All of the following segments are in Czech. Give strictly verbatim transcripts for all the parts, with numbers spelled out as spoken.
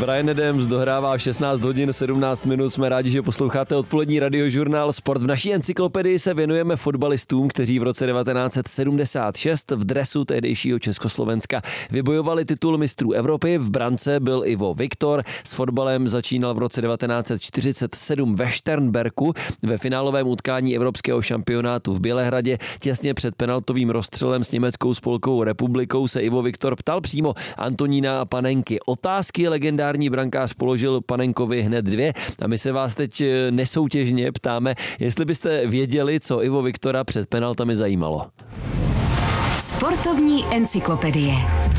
Ryan Adams dohrává v šestnáct hodin sedmnáct minut. Jsme rádi, že posloucháte odpolední radiožurnál Sport. V naší encyklopedii se věnujeme fotbalistům, kteří v roce devatenáct set sedmdesát šest v dresu tehdejšího Československa vybojovali titul mistrů Evropy. V brance byl Ivo Viktor. S fotbalem začínal v roce devatenáct set čtyřicet sedm ve Šternberku. Ve finálovém utkání evropského šampionátu v Bělehradě těsně před penaltovým rozstřelem s Německou spolkovou republikou se Ivo Viktor ptal přímo Antonína Panenky. Otázky legendární brankář položil Panenkovi hned dvě a my se vás teď nesoutěžně ptáme, jestli byste věděli, co Ivo Viktora před penaltami zajímalo. Sportovní encyklopedie.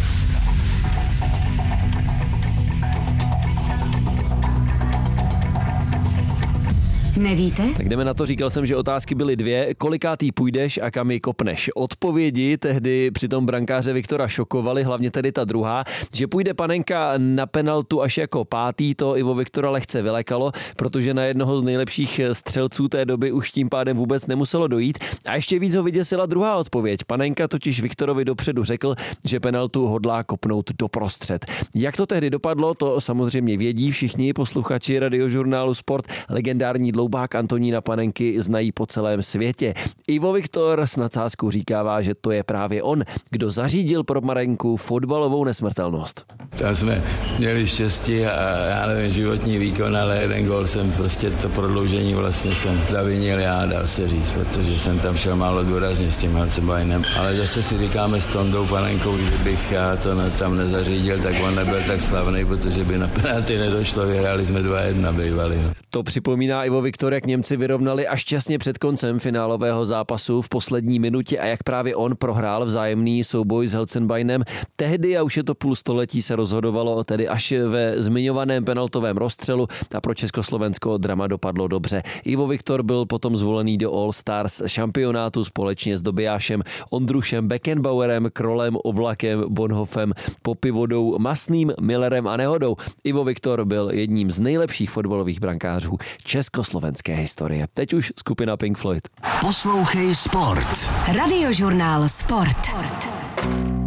Nevíte? Tak jdeme na to, říkal jsem, že otázky byly dvě. Kolikátý půjdeš a kam ji kopneš? Odpovědi tehdy při tom brankáře Viktora šokovaly, hlavně tedy ta druhá, že půjde Panenka na penaltu až jako pátý, to Ivo Viktora lehce vylekalo, protože na jednoho z nejlepších střelců té doby už tím pádem vůbec nemuselo dojít. A ještě víc ho vyděsila druhá odpověď. Panenka totiž Viktorovi dopředu řekl, že penaltu hodlá kopnout doprostřed. Jak to tehdy dopadlo, to samozřejmě vědí všichni posluchači radiožurnálu Sport. Legendární dloubák Antonína Panenky znají po celém světě. Ivo Viktor s nadsázkou říkává, že to je právě on, kdo zařídil pro Marenku fotbalovou nesmrtelnost. Tam jsme měli štěstí a já nevím, životní výkon, ale jeden gól jsem prostě to prodloužení vlastně jsem zavinil já, dá se říct, protože jsem tam šel málo důrazně s tím Halzenbeinem. Ale zase si říkáme s Tondou Panenkou, že bych já to ne, tam nezařídil, tak on nebyl tak slavný, protože by na penalty nedošlo, vyhráli jsme dva jedna bývali. No. To připomíná Ivo Viktor, jak Němci vyrovnali až těsně před koncem finálového zápasu v poslední minutě a jak právě on prohrál vzájemný souboj s Halzenbeinem. Tehdy, a už je to půl století, se rozhodovalo tedy až ve zmiňovaném penaltovém rozstřelu a pro Československo drama dopadlo dobře. Ivo Viktor byl potom zvolený do All Stars šampionátu společně s Dobijášem, Ondrušem, Beckenbauerem, Krolem, Oblakem, Bonhoffem, Popivodou, Masným, Millerem a Nehodou. Ivo Viktor byl jedním z nejlepších fotbalových brankářů československé historie. Teď už skupina Pink Floyd. Poslouchej Sport. Radiožurnál Sport.